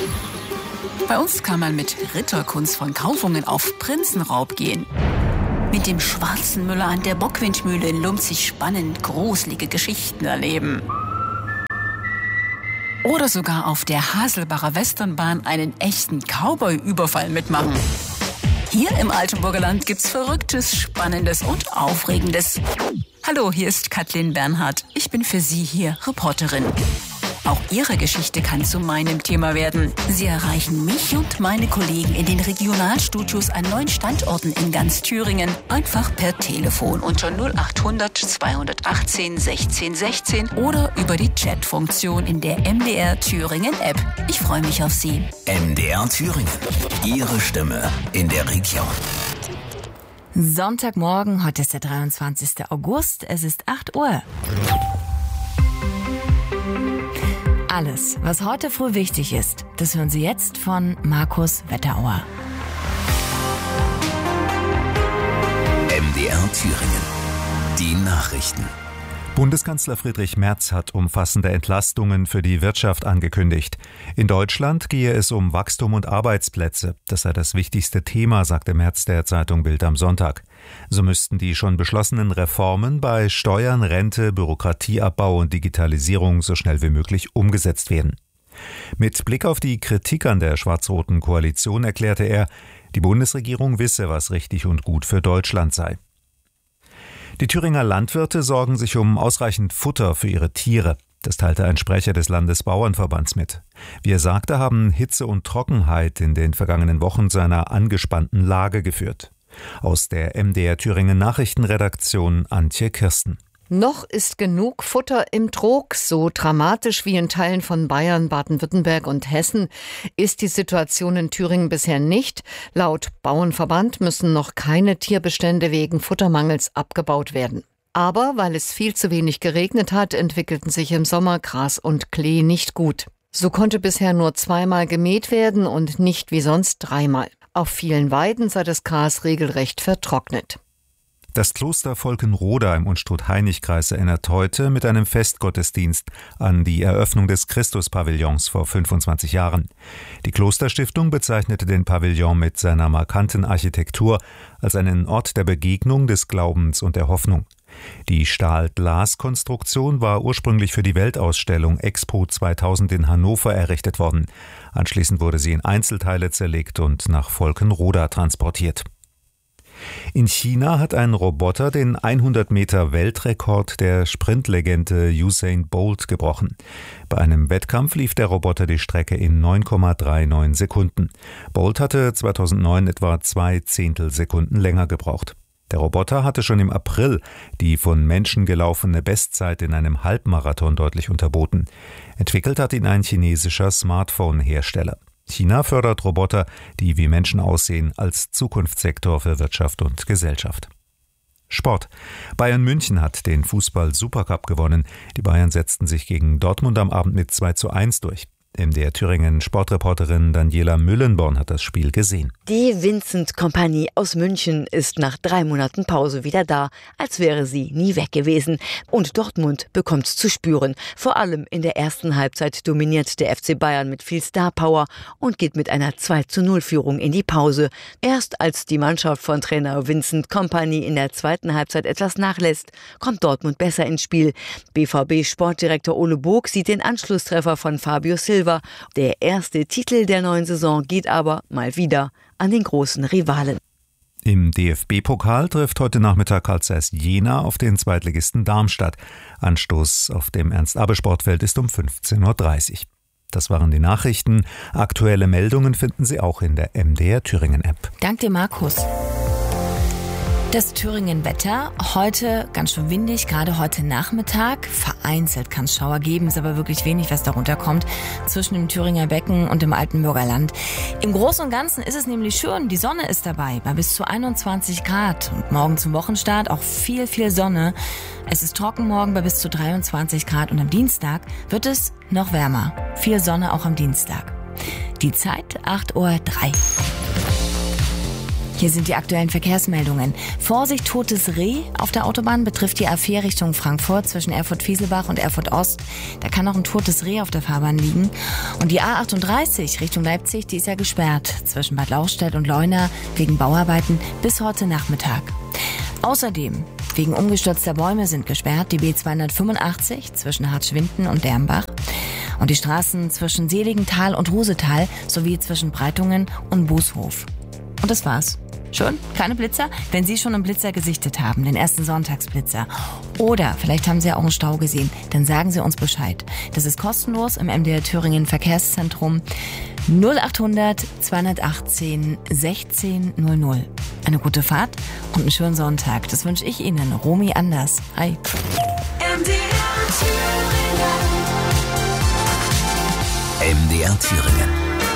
Bei uns kann man mit Ritterkunst von Kaufungen auf Prinzenraub gehen. Mit dem schwarzen Müller an der Bockwindmühle in Lumzig spannend gruselige Geschichten erleben. Oder sogar auf der Haselbacher Westernbahn einen echten Cowboy-Überfall mitmachen. Hier im Altenburger Land gibt's Verrücktes, Spannendes und Aufregendes. Hallo, hier ist Kathleen Bernhardt. Ich bin für Sie hier Reporterin. Auch Ihre Geschichte kann zu meinem Thema werden. Sie erreichen mich und meine Kollegen in den Regionalstudios an 9 Standorten in ganz Thüringen. Einfach per Telefon unter 0800 218 16 16 oder über die Chatfunktion in der MDR Thüringen App. Ich freue mich auf Sie. MDR Thüringen. Ihre Stimme in der Region. Sonntagmorgen, heute ist der 23. August, es ist 8 Uhr. Alles, was heute früh wichtig ist, das hören Sie jetzt von Markus Wetterauer. MDR Thüringen. Die Nachrichten. Bundeskanzler Friedrich Merz hat umfassende Entlastungen für die Wirtschaft angekündigt. In Deutschland gehe es um Wachstum und Arbeitsplätze. Das sei das wichtigste Thema, sagte Merz der Zeitung Bild am Sonntag. So müssten die schon beschlossenen Reformen bei Steuern, Rente, Bürokratieabbau und Digitalisierung so schnell wie möglich umgesetzt werden. Mit Blick auf die Kritik an der schwarz-roten Koalition erklärte er, die Bundesregierung wisse, was richtig und gut für Deutschland sei. Die Thüringer Landwirte sorgen sich um ausreichend Futter für ihre Tiere. Das teilte ein Sprecher des Landesbauernverbands mit. Wie er sagte, haben Hitze und Trockenheit in den vergangenen Wochen zu einer angespannten Lage geführt. Aus der MDR Thüringen Nachrichtenredaktion Antje Kirsten. Noch ist genug Futter im Trog. So dramatisch wie in Teilen von Bayern, Baden-Württemberg und Hessen ist die Situation in Thüringen bisher nicht. Laut Bauernverband müssen noch keine Tierbestände wegen Futtermangels abgebaut werden. Aber weil es viel zu wenig geregnet hat, entwickelten sich im Sommer Gras und Klee nicht gut. So konnte bisher nur 2-mal gemäht werden und nicht wie sonst 3-mal. Auf vielen Weiden sei das Gras regelrecht vertrocknet. Das Kloster Volkenroda im Unstrut-Hainich-Kreis erinnert heute mit einem Festgottesdienst an die Eröffnung des Christus-Pavillons vor 25 Jahren. Die Klosterstiftung bezeichnete den Pavillon mit seiner markanten Architektur als einen Ort der Begegnung, des Glaubens und der Hoffnung. Die Stahl-Glas-Konstruktion war ursprünglich für die Weltausstellung Expo 2000 in Hannover errichtet worden. Anschließend wurde sie in Einzelteile zerlegt und nach Volkenroda transportiert. In China hat ein Roboter den 100-Meter-Weltrekord der Sprintlegende Usain Bolt gebrochen. Bei einem Wettkampf lief der Roboter die Strecke in 9,39 Sekunden. Bolt hatte 2009 etwa 2 Zehntelsekunden länger gebraucht. Der Roboter hatte schon im April die von Menschen gelaufene Bestzeit in einem Halbmarathon deutlich unterboten. Entwickelt hat ihn ein chinesischer Smartphone-Hersteller. China fördert Roboter, die wie Menschen aussehen, als Zukunftssektor für Wirtschaft und Gesellschaft. Sport. Bayern München hat den Fußball-Supercup gewonnen. Die Bayern setzten sich gegen Dortmund am Abend mit 2:1 durch. MDR Thüringen Sportreporterin Daniela Müllenborn hat das Spiel gesehen. Die Vincent-Kompanie aus München ist nach 3 Monaten Pause wieder da, als wäre sie nie weg gewesen. Und Dortmund bekommt's zu spüren. Vor allem in der ersten Halbzeit dominiert der FC Bayern mit viel Star-Power und geht mit einer 2:0-Führung in die Pause. Erst als die Mannschaft von Trainer Vincent Kompany in der zweiten Halbzeit etwas nachlässt, kommt Dortmund besser ins Spiel. BVB-Sportdirektor Ole Bog sieht den Anschlusstreffer von Fabio Silva. Der erste Titel der neuen Saison geht aber mal wieder an den großen Rivalen. Im DFB-Pokal trifft heute Nachmittag Carl Zeiss Jena auf den Zweitligisten Darmstadt. Anstoß auf dem Ernst-Abbe-Sportfeld ist um 15:30 Uhr. Das waren die Nachrichten. Aktuelle Meldungen finden Sie auch in der MDR Thüringen-App. Dank dir, Markus. Das Thüringen-Wetter, heute ganz schön windig, gerade heute Nachmittag. Vereinzelt kann es Schauer geben, ist aber wirklich wenig, was darunter kommt, zwischen dem Thüringer Becken und dem Altenburger Land. Im Großen und Ganzen ist es nämlich schön, die Sonne ist dabei, bei bis zu 21 Grad. Und morgen zum Wochenstart auch viel, viel Sonne. Es ist trocken morgen bei bis zu 23 Grad und am Dienstag wird es noch wärmer. Viel Sonne auch am Dienstag. Die Zeit 8:03 Uhr. Hier sind die aktuellen Verkehrsmeldungen. Vorsicht, totes Reh auf der Autobahn betrifft die A4 Richtung Frankfurt zwischen Erfurt-Fieselbach und Erfurt-Ost. Da kann noch ein totes Reh auf der Fahrbahn liegen. Und die A38 Richtung Leipzig, die ist ja gesperrt zwischen Bad Lauchstädt und Leuna wegen Bauarbeiten bis heute Nachmittag. Außerdem wegen umgestürzter Bäume sind gesperrt die B285 zwischen Hartschwinden und Dermbach und die Straßen zwischen Seligenthal und Rusetal sowie zwischen Breitungen und Bußhof. Und das war's. Schon? Keine Blitzer? Wenn Sie schon einen Blitzer gesichtet haben, den ersten Sonntagsblitzer, oder vielleicht haben Sie ja auch einen Stau gesehen, dann sagen Sie uns Bescheid. Das ist kostenlos im MDR Thüringen Verkehrszentrum 0800 218 1600. Eine gute Fahrt und einen schönen Sonntag. Das wünsche ich Ihnen, Romy Anders. Hi. MDR Thüringen.